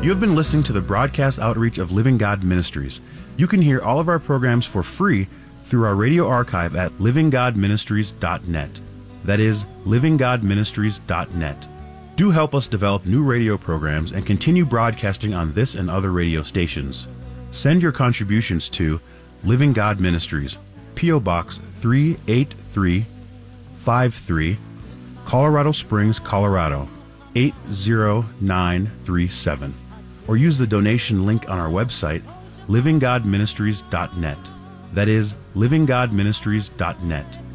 You have been listening to the broadcast outreach of Living God Ministries. You can hear all of our programs for free through our radio archive at livinggodministries.net. That is, livinggodministries.net. Do help us develop new radio programs and continue broadcasting on this and other radio stations. Send your contributions to Living God Ministries, P.O. Box 38353, Colorado Springs, Colorado 80937, or use the donation link on our website, livinggodministries.net. That is, livinggodministries.net.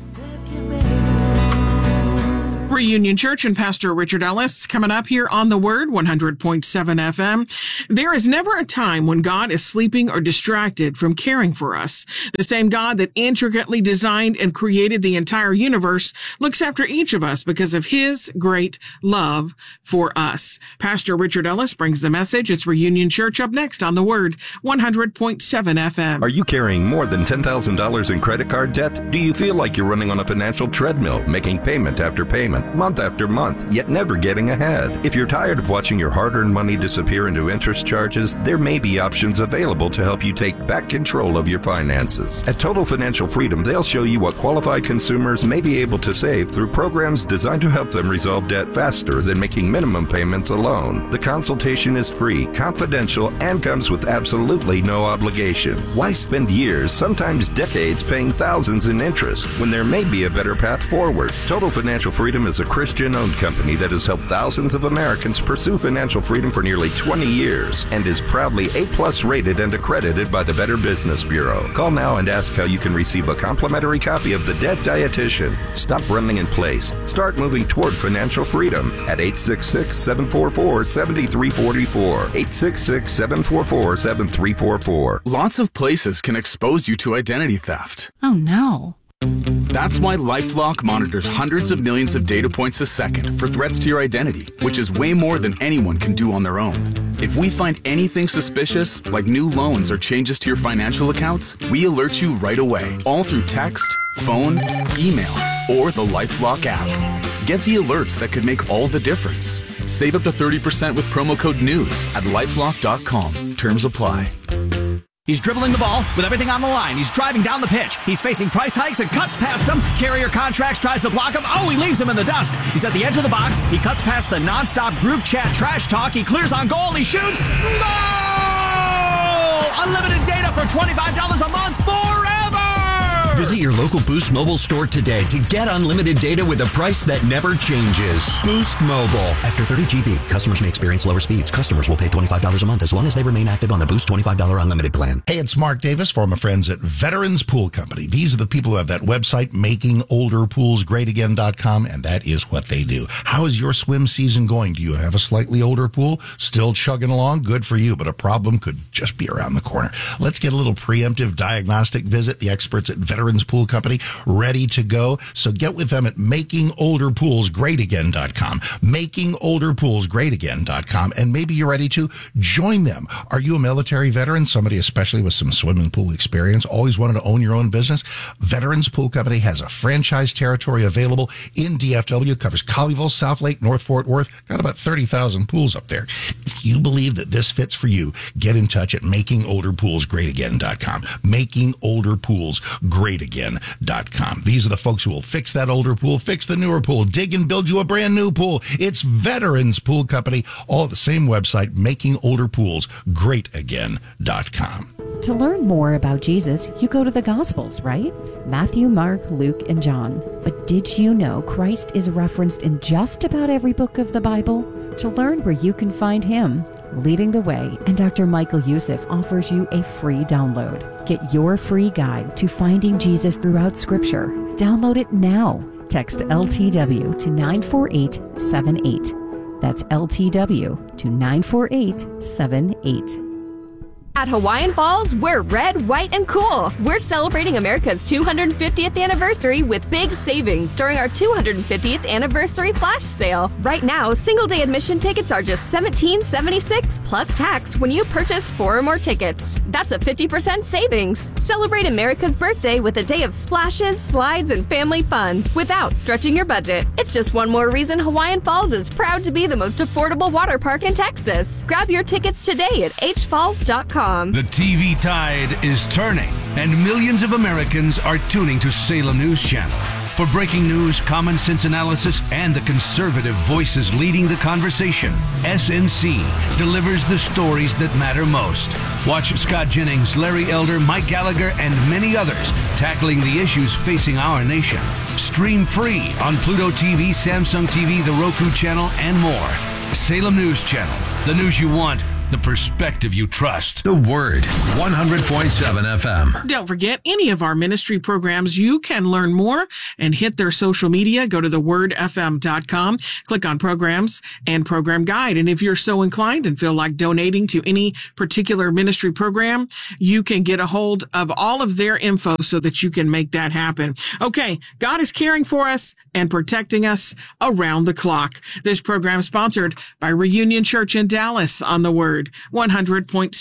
Reunion Church and Pastor Richard Ellis coming up here on The Word, 100.7 FM. There is never a time when God is sleeping or distracted from caring for us. The same God that intricately designed and created the entire universe looks after each of us because of His great love for us. Pastor Richard Ellis brings the message. It's Reunion Church up next on The Word, 100.7 FM. Are you carrying more than $10,000 in credit card debt? Do you feel like you're running on a financial treadmill, making payment after payment, month after month, yet never getting ahead? If you're tired of watching your hard-earned money disappear into interest charges, there may be options available to help you take back control of your finances. At Total Financial Freedom, they'll show you what qualified consumers may be able to save through programs designed to help them resolve debt faster than making minimum payments alone. The consultation is free, confidential, and comes with absolutely no obligation. Why spend years, sometimes decades, paying thousands in interest when there may be a better path forward? Total Financial Freedom is a Christian-owned company that has helped thousands of Americans pursue financial freedom for nearly 20 years and is proudly A+ rated and accredited by the Better Business Bureau. Call now and ask how you can receive a complimentary copy of The Debt Dietitian. Stop running in place. Start moving toward financial freedom at 866-744-7344. 866-744-7344. Lots of places can expose you to identity theft. Oh no. That's why LifeLock monitors hundreds of millions of data points a second for threats to your identity, which is way more than anyone can do on their own. If we find anything suspicious, like new loans or changes to your financial accounts, we alert you right away, all through text, phone, email, or the LifeLock app. Get the alerts that could make all the difference. Save up to 30% with promo code NEWS at LifeLock.com. Terms apply. He's dribbling the ball with everything on the line. He's driving down the pitch. He's facing price hikes and cuts past him. Carrier Contracts tries to block him. Oh, he leaves him in the dust. He's at the edge of the box. He cuts past the nonstop group chat trash talk. He clears on goal. He shoots. Goal! Unlimited data for $25 a month forever! Visit your local Boost Mobile store today to get unlimited data with a price that never changes. Boost Mobile. After 30 GB, customers may experience lower speeds. Customers will pay $25 a month as long as they remain active on the Boost $25 unlimited plan. Hey, it's Mark Davis for my friends at Veterans Pool Company. These are the people who have that website, makingolderpoolsgreatagain.com, and that is what they do. How is your swim season going? Do you have a slightly older pool? Still chugging along? Good for you, but a problem could just be around the corner. Let's get a little preemptive diagnostic visit. The experts at Veterans Pool Company ready to go. So get with them at makingolderpoolsgreatagain.com. Makingolderpoolsgreatagain.com. And maybe you're ready to join them. Are you a military veteran? Somebody especially with some swimming pool experience? Always wanted to own your own business? Veterans Pool Company has a franchise territory available in DFW. Covers Colleyville, South Lake, North Fort Worth. Got about 30,000 pools up there. If you believe that this fits for you, get in touch at makingolderpoolsgreatagain.com. Makingolderpoolsgreatagain.com. These are the folks who will fix that older pool, fix the newer pool, dig and build you a brand new pool. It's Veterans Pool Company, all at the same website, makingolderpoolsgreatagain.com. To learn more about Jesus, you go to the Gospels, right? Matthew, Mark, Luke, and John. But did you know Christ is referenced in just about every book of the Bible? To learn where you can find him, Leading the Way, and Dr. Michael Youssef offers you a free download. Get your free guide to finding Jesus throughout Scripture. Download it now. Text LTW to 94878. That's LTW to 94878. At Hawaiian Falls, we're red, white, and cool. We're celebrating America's 250th anniversary with big savings during our 250th anniversary flash sale. Right now, single-day admission tickets are just $17.76 plus tax when you purchase 4 or more tickets. That's a 50% savings. Celebrate America's birthday with a day of splashes, slides, and family fun without stretching your budget. It's just one more reason Hawaiian Falls is proud to be the most affordable water park in Texas. Grab your tickets today at hfalls.com. The TV tide is turning, and millions of Americans are tuning to Salem News Channel. For breaking news, common sense analysis, and the conservative voices leading the conversation, SNC delivers the stories that matter most. Watch Scott Jennings, Larry Elder, Mike Gallagher, and many others tackling the issues facing our nation. Stream free on Pluto TV, Samsung TV, the Roku channel, and more. Salem News Channel, the news you want, the perspective you trust. The Word, 100.7 FM. Don't forget, any of our ministry programs, you can learn more and hit their social media. Go to thewordfm.com, click on programs and program guide. And if you're so inclined and feel like donating to any particular ministry program, you can get a hold of all of their info so that you can make that happen. Okay, God is caring for us and protecting us around the clock. This program is sponsored by Reunion Church in Dallas on The Word, 100.7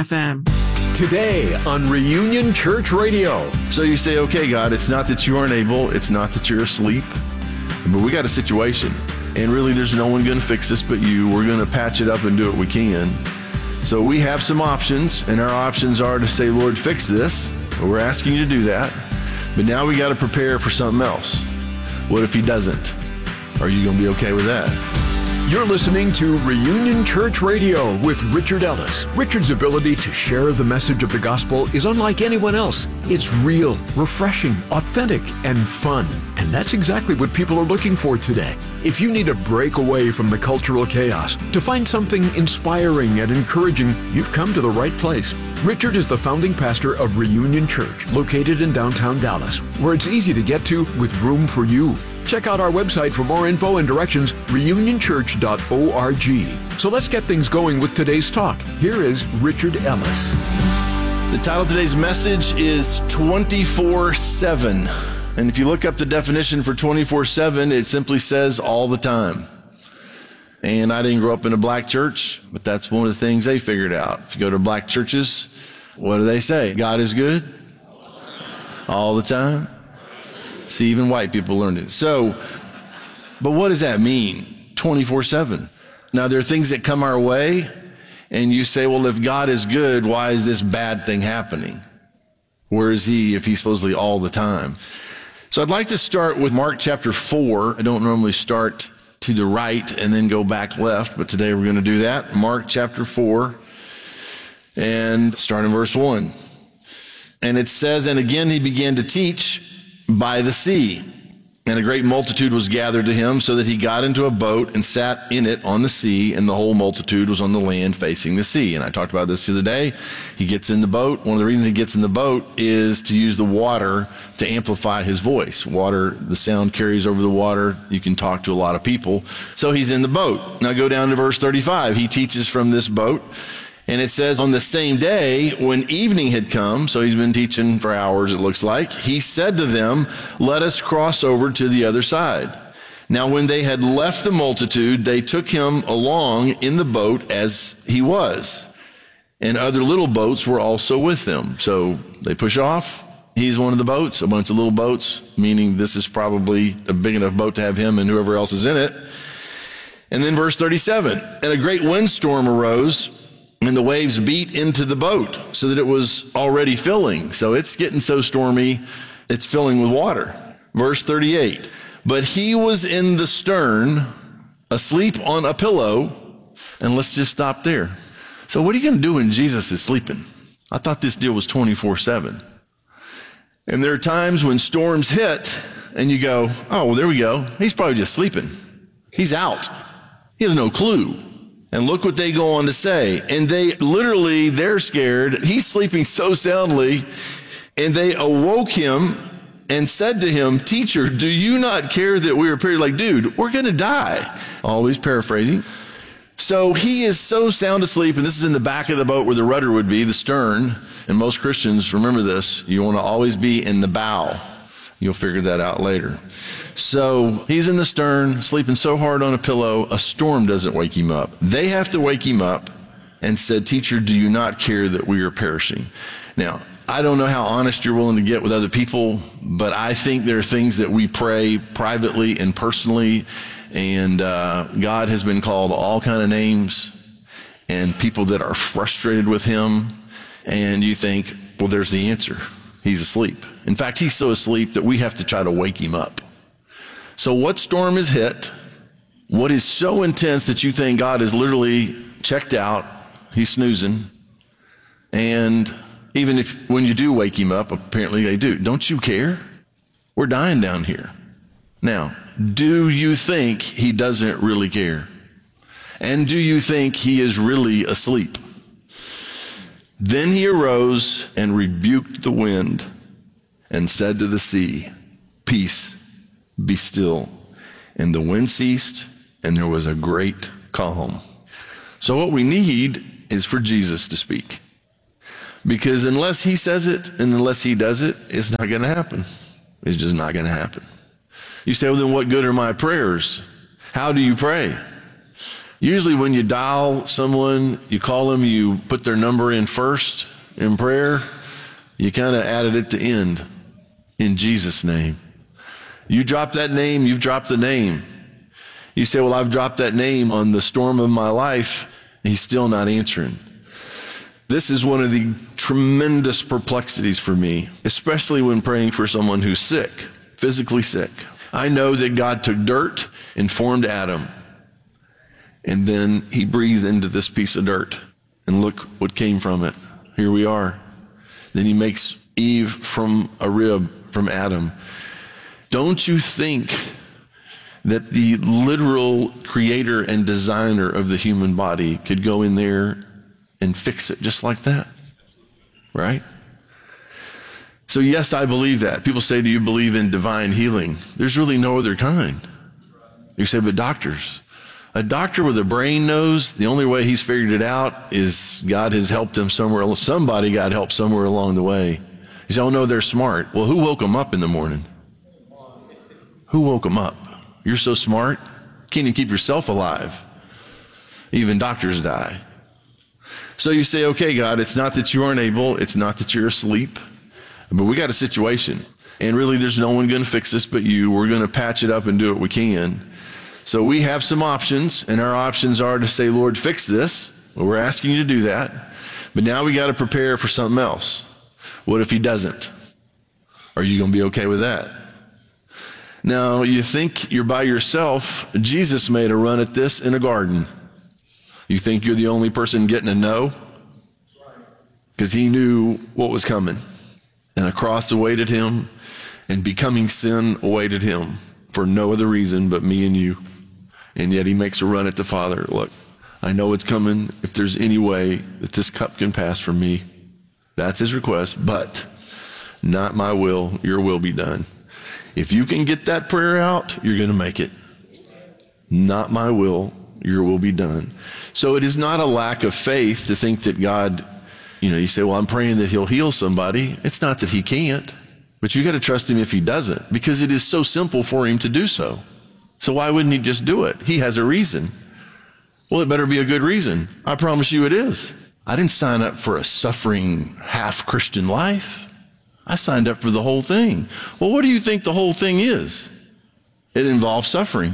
FM. Today on Reunion Church Radio. So you say, okay, God, it's not that you aren't able, it's not that you're asleep, but we got a situation, and really there's no one going to fix this but you. We're going to patch it up and do what we can. So we have some options, and our options are to say, Lord, fix this. We're asking you to do that, but now we got to prepare for something else. What if he doesn't? Are you going to be okay with that? You're listening to Reunion Church Radio with Richard Ellis. Richard's ability to share the message of the gospel is unlike anyone else. It's real, refreshing, authentic, and fun. And that's exactly what people are looking for today. If you need a break away from the cultural chaos, to find something inspiring and encouraging, you've come to the right place. Richard is the founding pastor of Reunion Church, located in downtown Dallas, where it's easy to get to with room for you. Check out our website for more info and directions, reunionchurch.org. So let's get things going with today's talk. Here is Richard Ellis. The title of today's message is 24/7. And if you look up the definition for 24/7, it simply says all the time. And I didn't grow up in a black church, but that's one of the things they figured out. If you go to black churches, what do they say? God is good all the time. See, even white people learned it. So, but what does that mean? 24/7. Now, there are things that come our way, and you say, well, if God is good, why is this bad thing happening? Where is he if he's supposedly all the time? So I'd like to start with Mark chapter 4. I don't normally start to the right and then go back left, but today we're going to do that. Mark chapter 4, and start in verse 1. And it says, and again he began to teach by the sea, and a great multitude was gathered to him, so that he got into a boat and sat in it on the sea, and the whole multitude was on the land facing the sea. And I talked about this the other day. He gets in the boat. One of the reasons he gets in the boat is to use the water to amplify his voice. Water, the sound carries over the water. You can talk to a lot of people. So he's in the boat. Now go down to verse 35. He teaches from this boat. And it says, on the same day, when evening had come, so he's been teaching for hours, it looks like, he said to them, let us cross over to the other side. Now, when they had left the multitude, they took him along in the boat as he was. And other little boats were also with them. So they push off. He's one of the boats, a bunch of little boats, meaning this is probably a big enough boat to have him and whoever else is in it. And then verse 37, and a great windstorm arose, and the waves beat into the boat so that it was already filling. So it's getting so stormy, it's filling with water. Verse 38, but he was in the stern, asleep on a pillow. And let's just stop there. So what are you going to do when Jesus is sleeping? I thought this deal was 24/7. And there are times when storms hit and you go, oh, well, there we go. He's probably just sleeping. He's out. He has no clue. And look what they go on to say. And they're scared. He's sleeping so soundly. And they awoke him and said to him, teacher, do you not care that we are period? Like, dude, we're going to die. Always paraphrasing. So he is so sound asleep, and this is in the back of the boat where the rudder would be, the stern. And most Christians, remember this, you want to always be in the bow. You'll figure that out later. So he's in the stern, sleeping so hard on a pillow, a storm doesn't wake him up. They have to wake him up and said, "Teacher, do you not care that we are perishing?" Now, I don't know how honest you're willing to get with other people, but I think there are things that we pray privately and personally, and God has been called all kind of names, and people that are frustrated with him, and you think, well, there's the answer. He's asleep. In fact, he's so asleep that we have to try to wake him up. So what storm is hit? What is so intense that you think God is literally checked out? He's snoozing. And even if when you do wake him up, apparently they do. Don't you care? We're dying down here. Now, do you think he doesn't really care? And do you think he is really asleep? Then he arose and rebuked the wind and said to the sea, "Peace, be still." And the wind ceased, and there was a great calm. So what we need is for Jesus to speak. Because unless he says it and unless he does it, it's not going to happen. It's just not going to happen. You say, well, then what good are my prayers? How do you pray? Usually when you dial someone, you call them, you put their number in first in prayer, you kind of add it at the end, in Jesus' name. You drop that name, you've dropped the name. You say, well, I've dropped that name on the storm of my life, and he's still not answering. This is one of the tremendous perplexities for me, especially when praying for someone who's sick, physically sick. I know that God took dirt and formed Adam, and then he breathed into this piece of dirt, and look what came from it. Here we are. Then he makes Eve from a rib from Adam. Don't you think that the literal creator and designer of the human body could go in there and fix it just like that? Right? So yes, I believe that. People say, do you believe in divine healing? There's really no other kind. You say, but doctors. A doctor with a brain knows the only way he's figured it out is God has helped him somewhere. Somebody got help somewhere along the way. You say, oh no, they're smart. Well, who woke them up in the morning? Who woke them up? You're so smart, can't even keep yourself alive. Even doctors die. So you say, okay, God, it's not that you aren't able, it's not that you're asleep, but we got a situation. And really, there's no one going to fix this but you. We're going to patch it up and do what we can. So we have some options, and our options are to say, Lord, fix this. Well, we're asking you to do that. But now we got to prepare for something else. What if he doesn't? Are you going to be okay with that? Now, you think you're by yourself. Jesus made a run at this in a garden. You think you're the only person getting a no? Because he knew what was coming. And a cross awaited him, and becoming sin awaited him for no other reason but me and you. And yet he makes a run at the Father. Look, I know it's coming. If there's any way that this cup can pass from me, that's his request. But not my will, your will be done. If you can get that prayer out, you're going to make it. Not my will, your will be done. So it is not a lack of faith to think that God, you say, well, I'm praying that he'll heal somebody. It's not that he can't, but you got to trust him if he doesn't, because it is so simple for him to do so. So why wouldn't he just do it? He has a reason. Well, it better be a good reason. I promise you it is. I didn't sign up for a suffering half Christian life. I signed up for the whole thing. Well, what do you think the whole thing is? It involves suffering.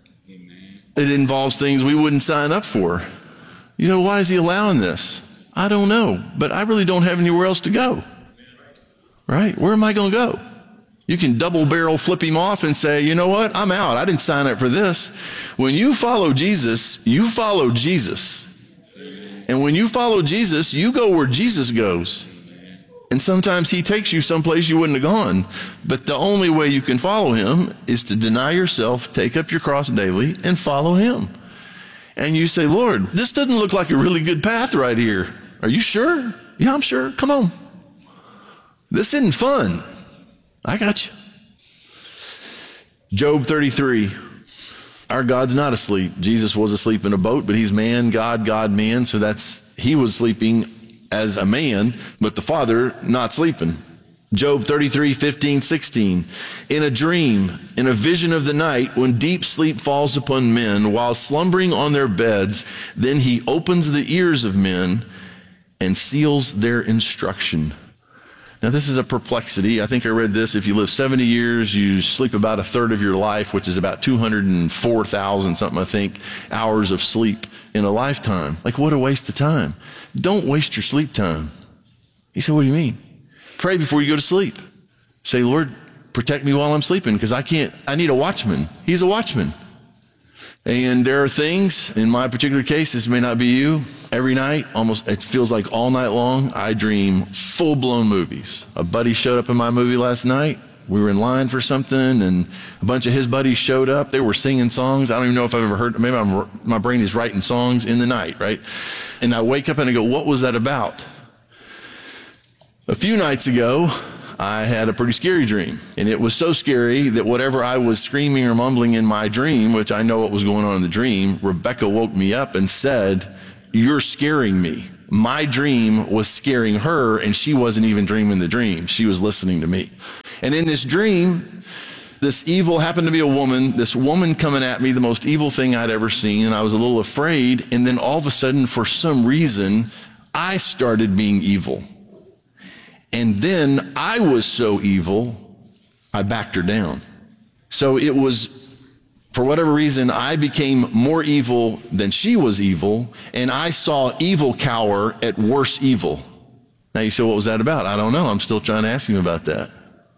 It involves things we wouldn't sign up for. Why is he allowing this? I don't know, but I really don't have anywhere else to go. Right? Where am I going to go? You can double barrel flip him off and say, you know what? I'm out. I didn't sign up for this. When you follow Jesus, you follow Jesus. And when you follow Jesus, you go where Jesus goes. And sometimes he takes you someplace you wouldn't have gone. But the only way you can follow him is to deny yourself, take up your cross daily, and follow him. And you say, Lord, this doesn't look like a really good path right here. Are you sure? Yeah, I'm sure. Come on. This isn't fun. I got you. Job 33. Our God's not asleep. Jesus was asleep in a boat, but he's man, God, God, man. So he was sleeping as a man, but the Father not sleeping. Job 33:15-16. In a dream, in a vision of the night, when deep sleep falls upon men, while slumbering on their beds, then he opens the ears of men and seals their instruction. Now, this is a perplexity. I think I read this. If you live 70 years, you sleep about a third of your life, which is about 204,000 something, I think, hours of sleep in a lifetime. Like, what a waste of time. Don't waste your sleep time. He said, what do you mean? Pray before you go to sleep. Say, Lord, protect me while I'm sleeping, because I need a watchman. He's a watchman. And there are things, in my particular case, this may not be you, every night, almost, it feels like all night long, I dream full-blown movies. A buddy showed up in my movie last night. We were in line for something, and a bunch of his buddies showed up. They were singing songs. I don't even know if I've ever heard, maybe my brain is writing songs in the night, right? And I wake up and I go, what was that about? A few nights ago, I had a pretty scary dream, and it was so scary that whatever I was screaming or mumbling in my dream, which I know what was going on in the dream, Rebecca woke me up and said, you're scaring me. My dream was scaring her, and she wasn't even dreaming the dream. She was listening to me. And in this dream, this evil happened to be a woman, this woman coming at me, the most evil thing I'd ever seen, and I was a little afraid, and then all of a sudden, for some reason, I started being evil. And then I was so evil, I backed her down. So it was, for whatever reason, I became more evil than she was evil, and I saw evil cower at worse evil. Now you say, what was that about? I don't know. I'm still trying to ask him about that.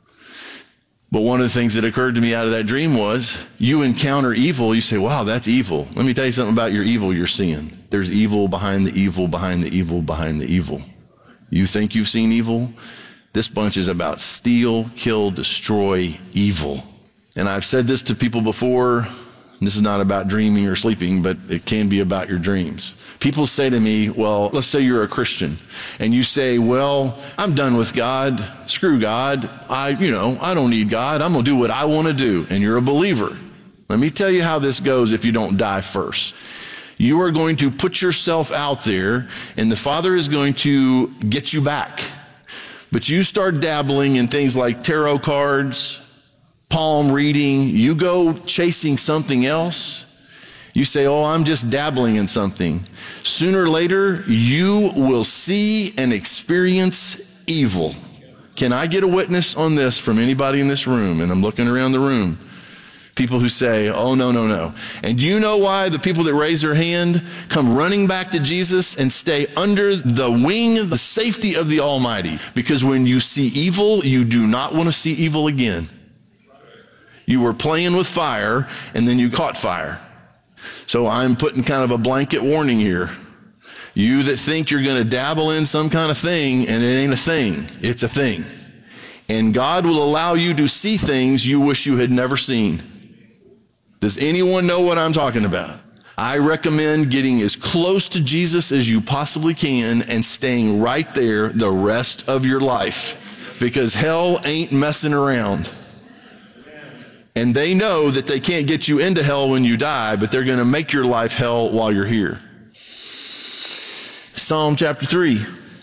But one of the things that occurred to me out of that dream was, you encounter evil, you say, wow, that's evil. Let me tell you something about your evil you're seeing. There's evil behind the evil, behind the evil, behind the evil. You think you've seen evil? This bunch is about steal, kill, destroy evil. And I've said this to people before. This is not about dreaming or sleeping, but it can be about your dreams. People say to me, well, let's say you're a Christian, and you say, well, I'm done with God. Screw God. I don't need God. I'm going to do what I want to do. And you're a believer. Let me tell you how this goes if you don't die first. You are going to put yourself out there, and the Father is going to get you back. But you start dabbling in things like tarot cards, palm reading. You go chasing something else. You say, oh, I'm just dabbling in something. Sooner or later, you will see and experience evil. Can I get a witness on this from anybody in this room? And I'm looking around the room. People who say, oh, no, no, no. And do you know why the people that raise their hand come running back to Jesus and stay under the wing, the safety of the Almighty? Because when you see evil, you do not want to see evil again. You were playing with fire, and then you caught fire. So I'm putting kind of a blanket warning here. You that think you're going to dabble in some kind of thing, and it ain't a thing, it's a thing. And God will allow you to see things you wish you had never seen. Does anyone know what I'm talking about? I recommend getting as close to Jesus as you possibly can and staying right there the rest of your life, because hell ain't messing around. And they know that they can't get you into hell when you die, but they're going to make your life hell while you're here. Psalm chapter 3,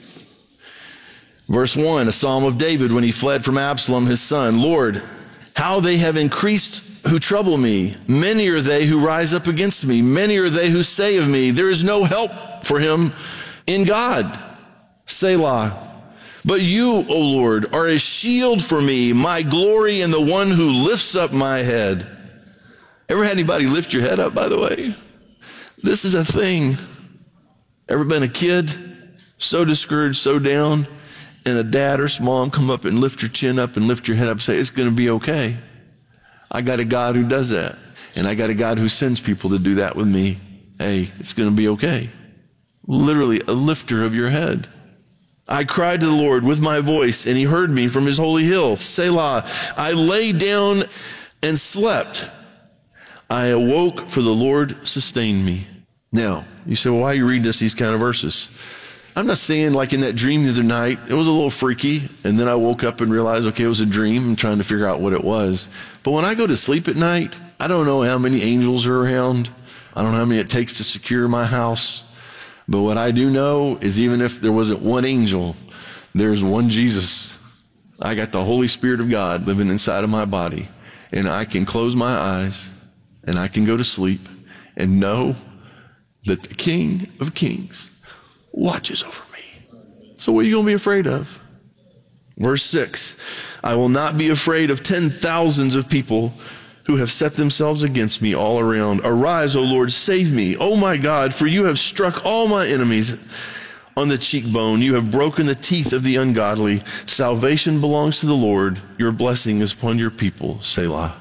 verse 1, a psalm of David when he fled from Absalom, his son. Lord, how they have increased who trouble me. Many are they who rise up against me. Many are they who say of me, there is no help for him in God. Selah. But you, O Lord, are a shield for me, my glory, and the one who lifts up my head. Ever had anybody lift your head up, by the way? This is a thing. Ever been a kid, so discouraged, so down, and a dad or mom come up and lift your chin up and lift your head up and say, it's going to be okay. I got a God who does that. And I got a God who sends people to do that with me. Hey, it's going to be okay. Literally a lifter of your head. I cried to the Lord with my voice, and he heard me from his holy hill. Selah. I lay down and slept. I awoke, for the Lord sustained me. Now, you say, well, why are you reading us these kind of verses? I'm not saying like in that dream the other night, it was a little freaky, and then I woke up and realized, okay, it was a dream. I'm trying to figure out what it was. But when I go to sleep at night, I don't know how many angels are around. I don't know how many it takes to secure my house. But what I do know is even if there wasn't one angel, there's one Jesus. I got the Holy Spirit of God living inside of my body. And I can close my eyes and I can go to sleep and know that the King of Kings watches over me. So what are you going to be afraid of? Verse 6, I will not be afraid of 10,000s of people who have set themselves against me all around. Arise, O Lord, save me. O my God, for you have struck all my enemies on the cheekbone. You have broken the teeth of the ungodly. Salvation belongs to the Lord. Your blessing is upon your people. Selah.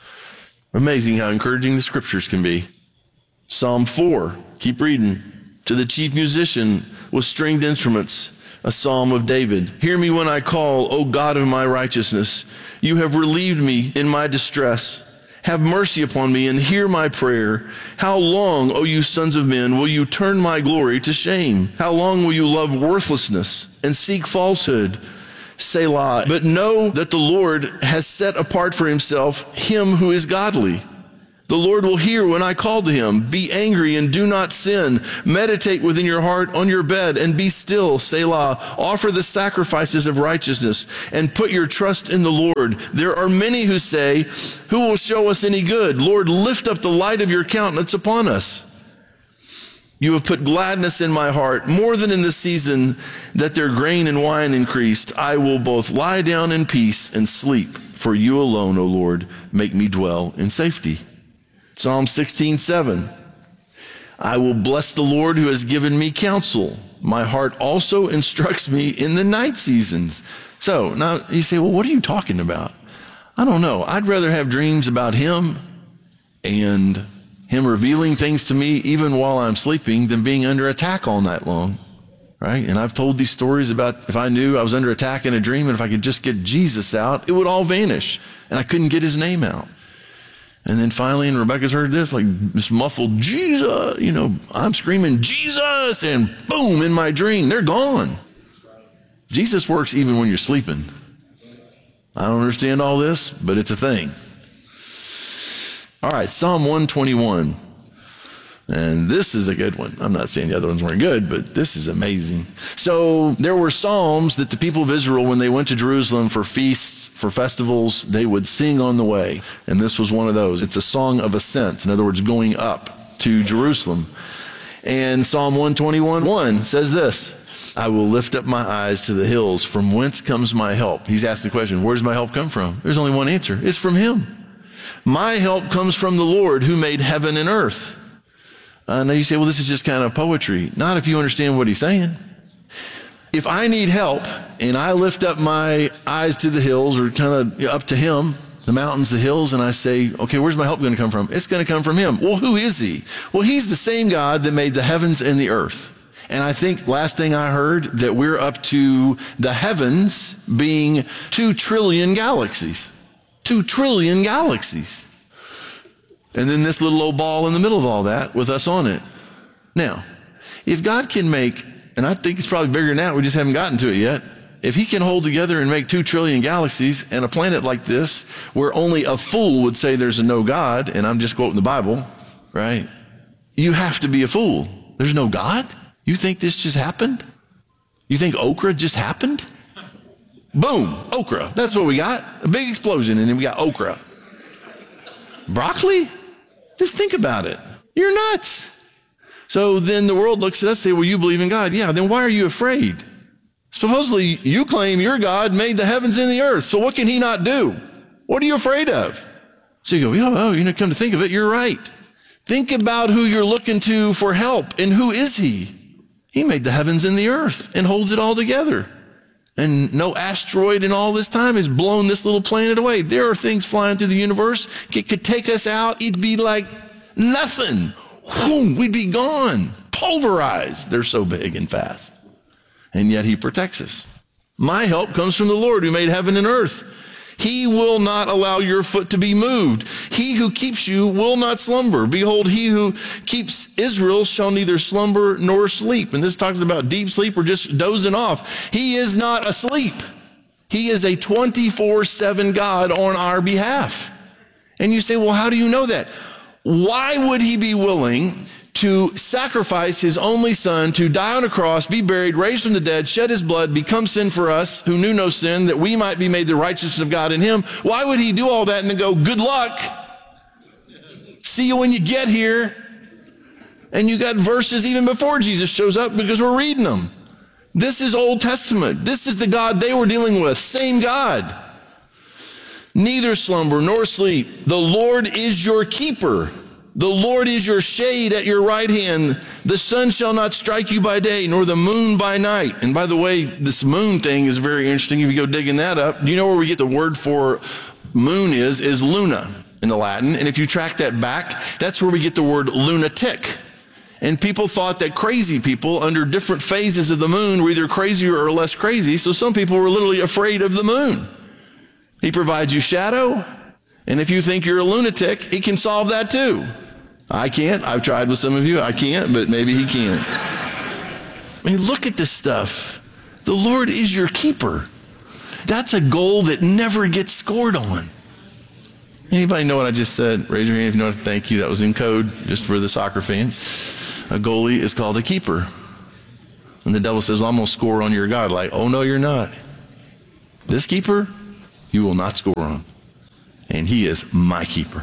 Amazing how encouraging the scriptures can be. Psalm 4, keep reading. To the chief musician with stringed instruments, a psalm of David. Hear me when I call, O God of my righteousness. You have relieved me in my distress. Have mercy upon me and hear my prayer. How long, O you sons of men, will you turn my glory to shame? How long will you love worthlessness and seek falsehood? Selah. But know that the Lord has set apart for himself him who is godly. The Lord will hear when I call to him. Be angry and do not sin. Meditate within your heart on your bed and be still. Selah. Offer the sacrifices of righteousness and put your trust in the Lord. There are many who say, who will show us any good? Lord, lift up the light of your countenance upon us. You have put gladness in my heart, more than in the season that their grain and wine increased. I will both lie down in peace and sleep. For you alone, O Lord, make me dwell in safety. Psalm 16:7. I will bless the Lord who has given me counsel. My heart also instructs me in the night seasons. So now you say, well, what are you talking about? I don't know. I'd rather have dreams about him and him revealing things to me even while I'm sleeping than being under attack all night long. Right? And I've told these stories about if I knew I was under attack in a dream and if I could just get Jesus out, it would all vanish. And I couldn't get his name out. And then finally, and Rebecca's heard this, like this muffled Jesus, I'm screaming Jesus, and boom, in my dream, they're gone. Jesus works even when you're sleeping. I don't understand all this, but it's a thing. All right, Psalm 121. And this is a good one. I'm not saying the other ones weren't good, but this is amazing. So there were psalms that the people of Israel, when they went to Jerusalem for feasts, for festivals, they would sing on the way. And this was one of those. It's a song of ascent. In other words, going up to Jerusalem. And Psalm 121:1 says this, I will lift up my eyes to the hills. From whence comes my help? He's asked the question, where does my help come from? There's only one answer. It's from him. My help comes from the Lord who made heaven and earth. Now you say, well, this is just kind of poetry. Not if you understand what he's saying. If I need help and I lift up my eyes to the hills or kind of up to him, the mountains, the hills, and I say, okay, where's my help going to come from? It's going to come from him. Well, who is he? Well, he's the same God that made the heavens and the earth. And I think last thing I heard that we're up to the heavens being 2 trillion galaxies. 2 trillion galaxies. And then this little old ball in the middle of all that with us on it. Now, if God can make, and I think it's probably bigger than that, we just haven't gotten to it yet. If he can hold together and make 2 trillion galaxies and a planet like this, where only a fool would say there's a no God, and I'm just quoting the Bible, right? You have to be a fool. There's no God? You think this just happened? You think okra just happened? Boom, okra. That's what we got. A big explosion, and then we got okra. Broccoli? Just think about it. You're nuts. So then the world looks at us and say, well, you believe in God. Yeah, then why are you afraid? Supposedly you claim your God made the heavens and the earth. So what can he not do? What are you afraid of? So you go, oh, come to think of it, you're right. Think about who you're looking to for help. And who is he? He made the heavens and the earth and holds it all together. And no asteroid in all this time has blown this little planet away. There are things flying through the universe. It could take us out. It'd be like nothing. Whoom, we'd be gone. Pulverized. They're so big and fast. And yet he protects us. My help comes from the Lord who made heaven and earth. He will not allow your foot to be moved. He who keeps you will not slumber. Behold, he who keeps Israel shall neither slumber nor sleep. And this talks about deep sleep or just dozing off. He is not asleep. He is a 24/7 God on our behalf. And you say, well, how do you know that? Why would he be willing to sacrifice his only son, to die on a cross, be buried, raised from the dead, shed his blood, become sin for us who knew no sin, that we might be made the righteousness of God in him? Why would he do all that and then go, good luck? See you when you get here. And you got verses even before Jesus shows up because we're reading them. This is Old Testament. This is the God they were dealing with. Same God. Neither slumber nor sleep. The Lord is your keeper. The Lord is your shade at your right hand. The sun shall not strike you by day, nor the moon by night. And by the way, this moon thing is very interesting. If you go digging that up, do you know where we get the word for moon is luna in the Latin. And if you track that back, that's where we get the word lunatic. And people thought that crazy people under different phases of the moon were either crazier or less crazy. So some people were literally afraid of the moon. He provides you shadow. And if you think you're a lunatic, he can solve that too. I can't. I've tried with some of you. I can't, but maybe he can. I mean, look at this stuff. The Lord is your keeper. That's a goal that never gets scored on. Anybody know what I just said? Raise your hand if you know what to thank you. That was in code, just for the soccer fans. A goalie is called a keeper. And the devil says, well, I'm going to score on your God. Like, oh, no, you're not. This keeper, you will not score on. And he is my keeper.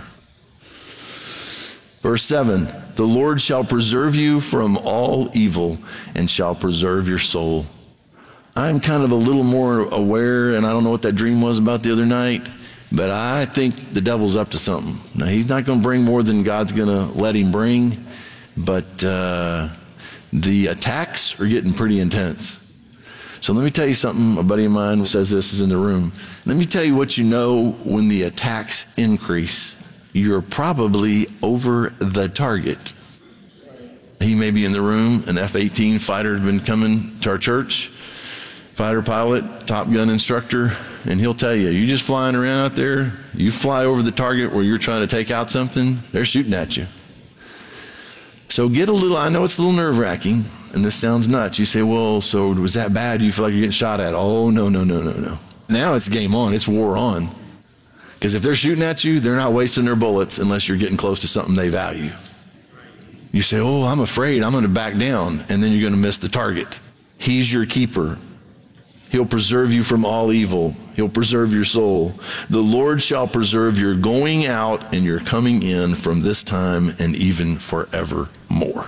Verse 7, the Lord shall preserve you from all evil and shall preserve your soul. I'm kind of a little more aware, and I don't know what that dream was about the other night, but I think the devil's up to something. Now, he's not going to bring more than God's going to let him bring, but the attacks are getting pretty intense. So let me tell you something. A buddy of mine says this is in the room. Let me tell you what you know when the attacks increase. You're probably over the target. He may be in the room. An F-18 fighter had been coming to our church. Fighter pilot, Top Gun instructor. And he'll tell you, you're just flying around out there. You fly over the target where you're trying to take out something. They're shooting at you. So get a little, I know it's a little nerve-wracking, and this sounds nuts. You say, well, so was that bad? Do you feel like you're getting shot at? Oh, no. Now it's game on. It's war on. Because if they're shooting at you, they're not wasting their bullets unless you're getting close to something they value. You say, oh, I'm afraid. I'm going to back down. And then you're going to miss the target. He's your keeper. He'll preserve you from all evil. He'll preserve your soul. The Lord shall preserve your going out and your coming in from this time and even forevermore.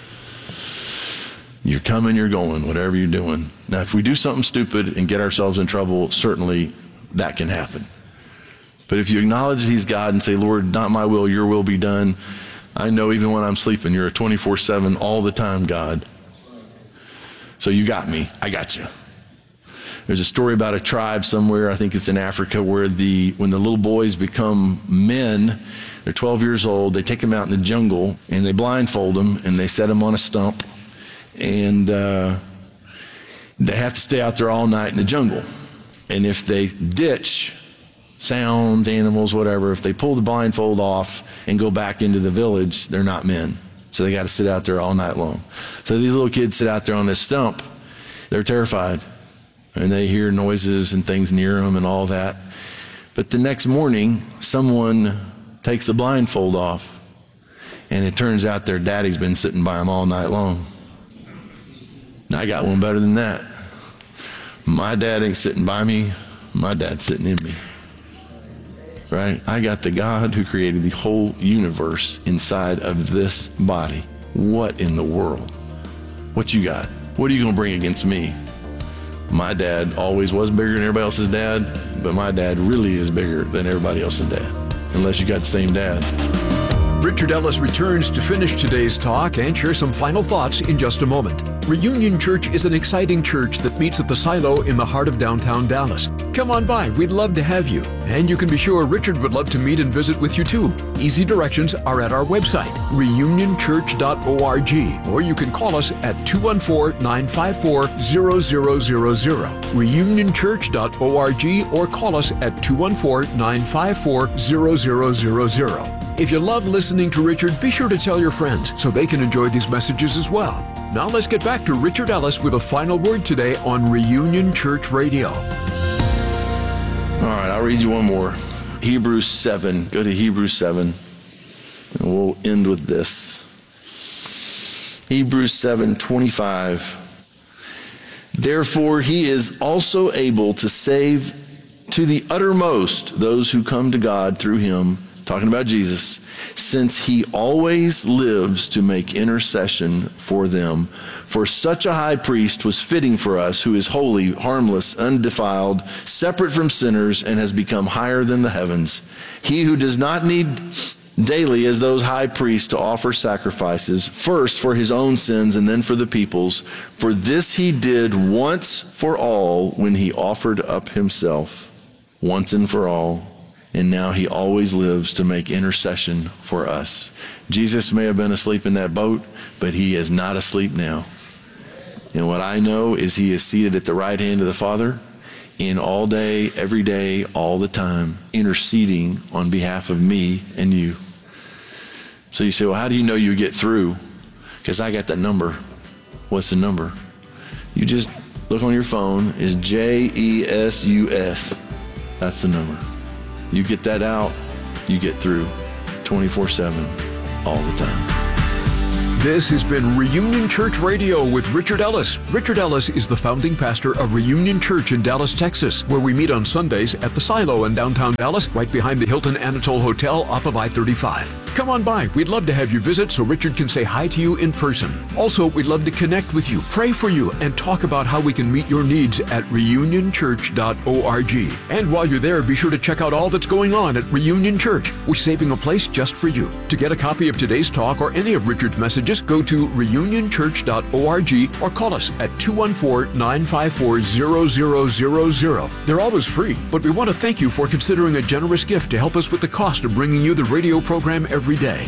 You're coming, you're going, whatever you're doing. Now, if we do something stupid and get ourselves in trouble, certainly that can happen. But if you acknowledge that he's God and say, Lord, not my will, your will be done. I know even when I'm sleeping, you're a 24/7 all the time God. So you got me. I got you. There's a story about a tribe somewhere, I think it's in Africa, where when the little boys become men, they're 12 years old, they take them out in the jungle and they blindfold them and they set them on a stump. And they have to stay out there all night in the jungle. And if they ditch sounds, animals, whatever, if they pull the blindfold off and go back into the village, they're not men. So they got to sit out there all night long. So these little kids sit out there on this stump. They're terrified. And they hear noises and things near them and all that. But the next morning, someone takes the blindfold off. And it turns out their daddy's been sitting by them all night long. Now, I got one better than that. My dad ain't sitting by me. My dad's sitting in me. Right? I got the God who created the whole universe inside of this body. What in the world? What you got? What are you going to bring against me? My dad always was bigger than everybody else's dad, but my dad really is bigger than everybody else's dad, unless you got the same dad. Richard Ellis returns to finish today's talk and share some final thoughts in just a moment. Reunion Church is an exciting church that meets at the Silo in the heart of downtown Dallas. Come on by, we'd love to have you. And you can be sure Richard would love to meet and visit with you too. Easy directions are at our website, reunionchurch.org, or you can call us at 214-954-0000, reunionchurch.org, or call us at 214-954-0000. If you love listening to Richard, be sure to tell your friends so they can enjoy these messages as well. Now let's get back to Richard Ellis with a final word today on Reunion Church Radio. All right, I'll read you one more. Hebrews 7. Go to Hebrews 7. And we'll end with this. Hebrews 7:25. Therefore, he is also able to save to the uttermost those who come to God through him, talking about Jesus, since he always lives to make intercession for them. For such a high priest was fitting for us, who is holy, harmless, undefiled, separate from sinners, and has become higher than the heavens. He who does not need daily as those high priests to offer sacrifices, first for his own sins and then for the people's. For this he did once for all when he offered up himself, once and for all. And now he always lives to make intercession for us. Jesus may have been asleep in that boat, but he is not asleep now. And what I know is he is seated at the right hand of the Father, in all day, every day, all the time, interceding on behalf of me and you. So you say, well, how do you know you get through? Because I got the number. What's the number? You just look on your phone. It's JESUS. That's the number. You get that out, you get through 24/7, all the time. This has been Reunion Church Radio with Richard Ellis. Richard Ellis is the founding pastor of Reunion Church in Dallas, Texas, where we meet on Sundays at the Silo in downtown Dallas, right behind the Hilton Anatole Hotel off of I-35. Come on by. We'd love to have you visit so Richard can say hi to you in person. Also, we'd love to connect with you, pray for you, and talk about how we can meet your needs at reunionchurch.org. And while you're there, be sure to check out all that's going on at Reunion Church. We're saving a place just for you. To get a copy of today's talk or any of Richard's messages, go to reunionchurch.org or call us at 214-954-0000. They're always free, but we want to thank you for considering a generous gift to help us with the cost of bringing you the radio program every day.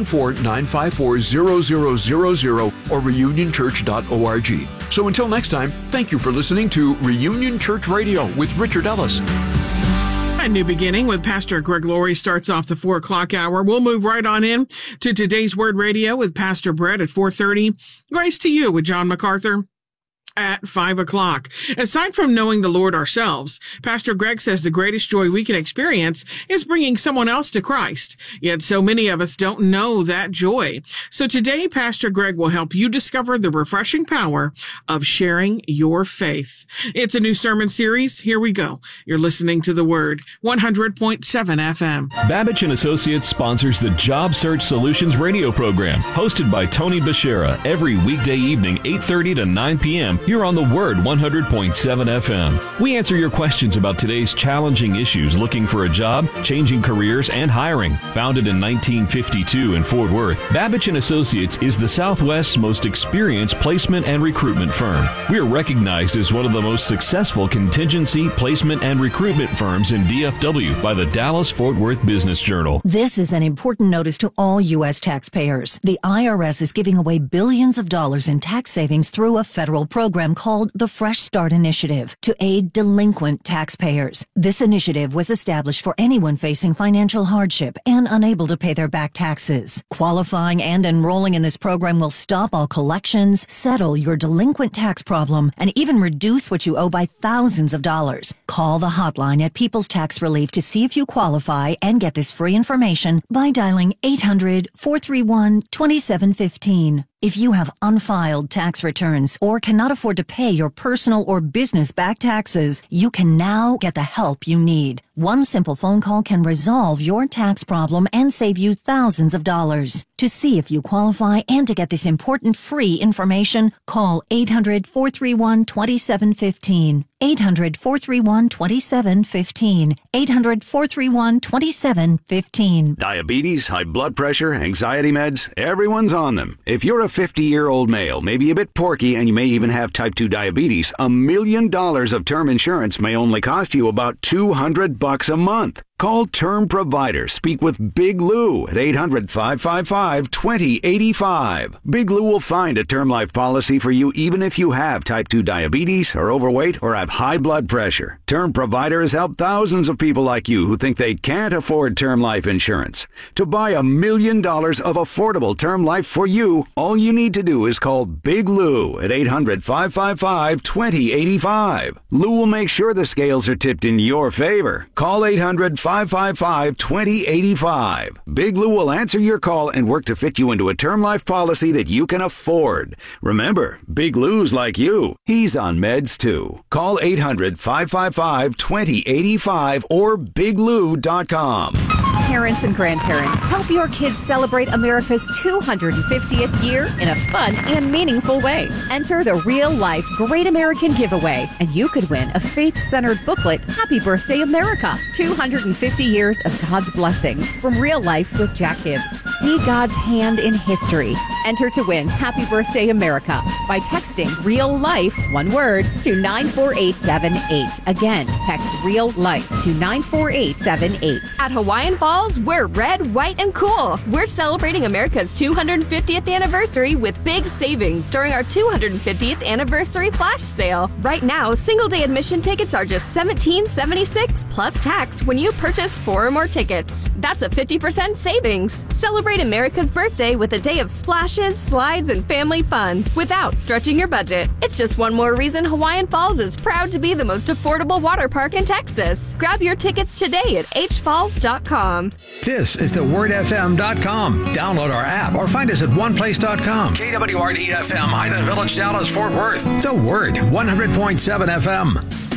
214-954-0000 or reunionchurch.org. So until next time, thank you for listening to Reunion Church Radio with Richard Ellis. A new beginning with Pastor Greg Laurie starts off the 4 o'clock hour. We'll move right on in to Today's Word Radio with Pastor Brett at 4:30. Grace to You with John MacArthur at 5 o'clock. Aside from knowing the Lord ourselves, Pastor Greg says the greatest joy we can experience is bringing someone else to Christ. Yet so many of us don't know that joy. So today, Pastor Greg will help you discover the refreshing power of sharing your faith. It's a new sermon series. Here we go. You're listening to The Word, 100.7 FM. Babbage & Associates sponsors the Job Search Solutions radio program, hosted by Tony Bashera, every weekday evening, 8:30 to 9 p.m., here on The Word 100.7 FM. We answer your questions about today's challenging issues looking for a job, changing careers, and hiring. Founded in 1952 in Fort Worth, Babbage & Associates is the Southwest's most experienced placement and recruitment firm. We are recognized as one of the most successful contingency, placement, and recruitment firms in DFW by the Dallas-Fort Worth Business Journal. This is an important notice to all U.S. taxpayers. The IRS is giving away billions of dollars in tax savings through a federal program called the Fresh Start Initiative to aid delinquent taxpayers. This initiative was established for anyone facing financial hardship and unable to pay their back taxes. Qualifying and enrolling in this program will stop all collections, settle your delinquent tax problem, and even reduce what you owe by thousands of dollars. Call the hotline at People's Tax Relief to see if you qualify and get this free information by dialing 800-431-2715. If you have unfiled tax returns or cannot afford to pay your personal or business back taxes, you can now get the help you need. One simple phone call can resolve your tax problem and save you thousands of dollars. To see if you qualify and to get this important free information, call 800-431-2715. 800-431-2715. 800-431-2715. Diabetes, high blood pressure, anxiety meds, everyone's on them. If you're a 50-year-old male, maybe a bit porky, and you may even have type 2 diabetes, $1 million of term insurance may only cost you about $200 a month. Call Term Provider. Speak with Big Lou at 800-555-2085. Big Lou will find a term life policy for you even if you have type 2 diabetes, are overweight, or have high blood pressure. Term Provider has helped thousands of people like you who think they can't afford term life insurance. To buy $1 million of affordable term life for you, all you need to do is call Big Lou at 800-555-2085. Lou will make sure the scales are tipped in your favor. Call 800-555-2085 800-555-2085. Big Lou will answer your call and work to fit you into a term life policy that you can afford. Remember, Big Lou's like you. He's on meds too. Call 800-555-2085 or biglou.com. Parents and grandparents, help your kids celebrate America's 250th year in a fun and meaningful way. Enter the Real Life Great American Giveaway, and you could win a faith-centered booklet, Happy Birthday America, 250 years of God's blessings from Real Life with Jack Hibbs. See God's hand in history. Enter to win Happy Birthday America by texting Real Life, one word, to 94878. Again, text Real Life to 94878. At Hawaiian Falls, we're red, white, and cool. We're celebrating America's 250th anniversary with big savings during our 250th anniversary flash sale. Right now, single-day admission tickets are just $17.76 plus tax when you purchase 4 or more tickets. That's a 50% savings. Celebrate America's birthday with a day of splashes, slides, and family fun without stretching your budget. It's just one more reason Hawaiian Falls is proud to be the most affordable water park in Texas. Grab your tickets today at hfalls.com. This is thewordfm.com. Download our app or find us at oneplace.com. KWRD FM, Highland Village, Dallas, Fort Worth. The Word, 100.7 FM.